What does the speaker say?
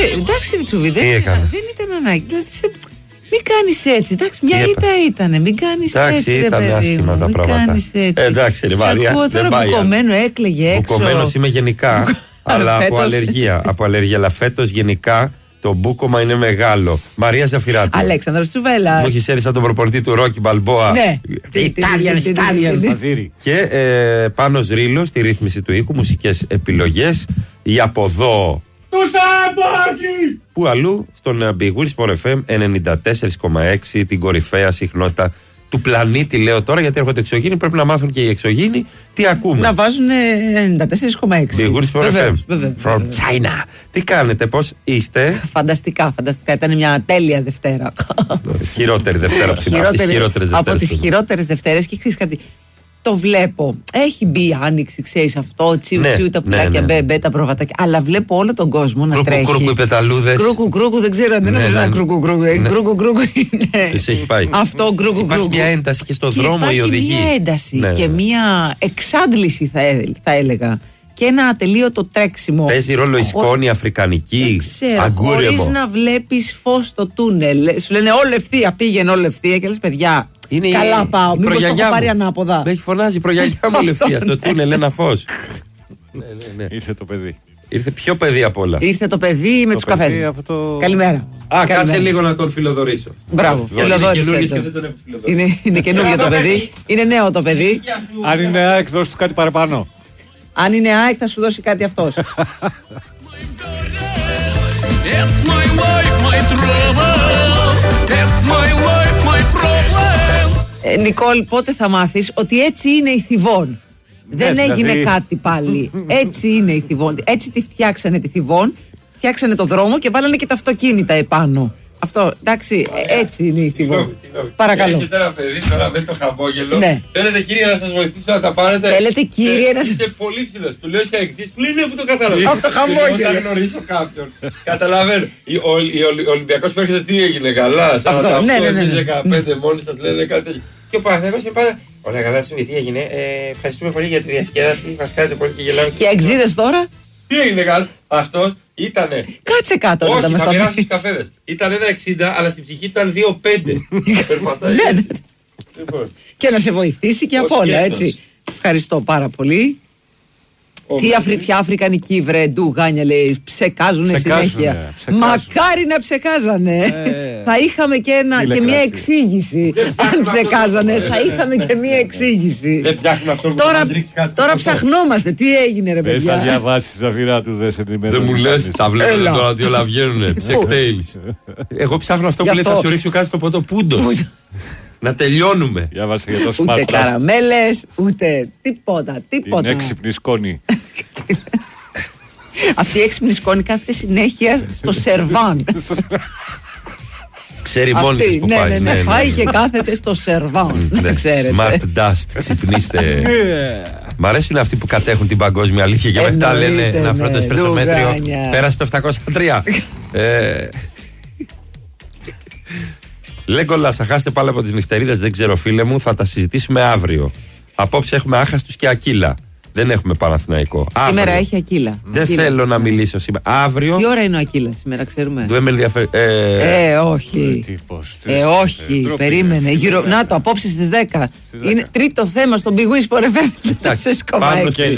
Εντάξει, Ριτσούβι, δεν ήταν ανάγκη. Μην κάνεις έτσι. Εντάξει, μια ήττα ήτανε. Μην κάνεις έτσι. Ήταν άσχημα τα πράγματα. Εντάξει, ρε Μαρία. Ακούω τώρα Μπουκωμένο, έκλαιγε έξω. Μπουκωμένος είμαι γενικά. Αλλά από αλλεργία. Αλλά φέτος γενικά το μπούκωμα είναι μεγάλο. Μαρία Ζαφυράτη. Αλέξανδρος Τσουβέλλας. Μου έχει έρθει σαν τον προπονητή του Ρόκι Μπαλμπόα. Ναι. Italian. Και Πάνος Ρήλος στη ρύθμιση του ήχου, μουσικές επιλογές. Η από εδώ. Το Σταμπάκι! Που αλλού στον Big Wheel Sport FM 94,6, την κορυφαία συχνότητα του πλανήτη, λέω τώρα, γιατί έρχονται εξωγήινοι. Πρέπει να μάθουν και οι εξωγήινοι τι ακούμε. Να βάζουν 94,6. Big Wheel Sport FM. From Βεβαίως. China. Τι κάνετε, πώς είστε? Φανταστικά. Ήταν μια τέλεια Δευτέρα. Χειρότερη Δευτέρα από τις χειρότερες Δευτέρες. Και ξέρεις κάτι. Το βλέπω. Έχει μπει η άνοιξη, ξέρεις αυτό. Τσιου, τα πουλάκια, μπε, τα προβατάκια. Αλλά βλέπω όλο τον κόσμο να τρέχει. Κρούκου, οι πεταλούδες. Κρούκου, δεν ξέρω αν είναι ένα κρούκου. Κρούκου είναι. Τις έχει πάει. Αυτό κρούκου. Υπάρχει μια ένταση και στο δρόμο οι οδηγοί. Υπάρχει μια ένταση και μια εξάντληση, θα έλεγα. Και ένα ατελείωτο τρέξιμο. Παίζει ρόλο η σκόνη αφρικανική, αγκούρεβο. Χωρίς να βλέπεις φως στο τούνελ. Σου λένε όλο ευθεία, πήγαινε όλο ευθεία και λες παιδιά. Είναι καλά πάω, μήπως το έχω πάρει ανάποδα. Με έχει φωνάζει η προγιαγιά μου λευθεία στο τούνελ ένα φως. Ναι. Ήρθε το παιδί. Ήρθε πιο παιδί απ' όλα. Ήρθε το παιδί με τους καφέδες. Καλημέρα. Κάτσε λίγο να τον φιλοδορήσω. Μπράβο, φιλοδόρησε. Είναι καινούργιο το παιδί. Είναι νέο το παιδί. Αν είναι ΑΕΚ, δώσ' του κάτι παραπάνω. Αν είναι ΑΕΚ, θα σου δώσει κάτι αυτός. Νικόλ, πότε θα μάθεις ότι έτσι είναι η Θηβών? Δεν έγινε κάτι πάλι. Έτσι είναι η Θηβών. Έτσι τη φτιάξανε τη Θηβών. Φτιάξανε το δρόμο και βάλανε και τα αυτοκίνητα επάνω. Αυτό, εντάξει, έτσι είναι η Θηβών. Παρακαλώ. Έχετε ένα παιδί τώρα μέσα στο χαμόγελο. Ναι. Θέλετε κύριε να σας βοηθήσω να τα πάρετε? Θέλετε κύριε να σας... Είστε πολύ ψηλός. Του λέω σε εκτής πλήν που το καταλαβαίνω. Από το χαμόγελο. Όταν γνωρίσω κάποιον. Καταλαβαίνω. Ο Ολυμπιακός που έρχεται τι έγινε καλά? 48 εμείς 15 μόνοι σας λένε κάτι τέτοιο. Και ο Παναθηναϊκός είναι πάντα. Ωραία, καλά, τι έγινε? Ευχαριστούμε πολύ για τη διασκέδαση. Μας κάνετε πολύ και γελάμε. Και εξήδες τώρα. Τι έγινε καλά? Αυτός ήτανε. Κάτσε κάτω. Όχι, θα μοιράσει τους καφέδες. Ήταν 1,60 αλλά στην ψυχή του ήταν 2,5. Περπατάει. Και να σε βοηθήσει και απ' όλα, έτσι. Ευχαριστώ πάρα πολύ. Ποια αφρικανική βρεντού γάνια λέει, ψεκάζουνε συνέχεια. Μακάρι να ψεκάζανε. Θα είχαμε και μια εξήγηση. Αν ψεκάζανε, θα είχαμε και μια εξήγηση. Δεν ψάχνουμε αυτό. Τώρα ψαχνόμαστε. Τι έγινε, ρε παιδιά? Πες να διαβάσεις Ζαφυρά του, δεν σε ενημερώνει. Δεν μου λες, τα βλέπετε τώρα ότι όλα βγαίνουνε. Ψεκτέιλς. Εγώ ψάχνω αυτό που λέει θα σου ρίξω κάτι στο ποτό. Πούντος. Να τελειώνουμε. Διάβασα για το Smart Ούτε Plus. καραμέλες, ούτε τίποτα. Την έξυπνη σκόνη. Αυτή η έξυπνη σκόνη κάθεται συνέχεια στο σερβάν. Ξέρει μόνη της που πάει. Ναι, πάει και κάθεται στο σερβάν. Να ξέρετε. Smart dust, ξυπνήστε. Μ' αρέσουν αυτοί που κατέχουν την παγκόσμια αλήθεια και μετά λένε να φέρω το εσπρέσο μέτριο. Πέρασε το 703. Λέγκολας, θα χάσετε πάλι από τις νυχτερίδες, δεν ξέρω φίλε μου, θα τα συζητήσουμε αύριο. Απόψε έχουμε Άχαστους και Ακύλα. Δεν έχουμε Παναθηναϊκό. Σήμερα έχει Ακύλα. Δεν θέλω να μιλήσω σήμερα. Αύριο. Τι ώρα είναι ο Ακύλα σήμερα, ξέρουμε? Δεν με ενδιαφέρει. Όχι. Όχι, περίμενε. Να το, απόψε στις 10. Είναι τρίτο θέμα στον Big Wheel Sport FM.